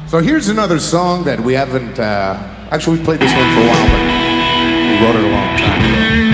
So here's another song that we haven't, actually we played this one for a while, but we wrote it a long time ago.